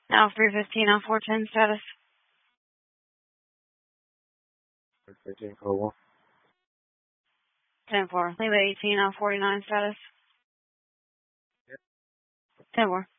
Now 315 on 410 status. 15 code 1. 10-4. Leave 18 on 49 status. Yep. 10-4.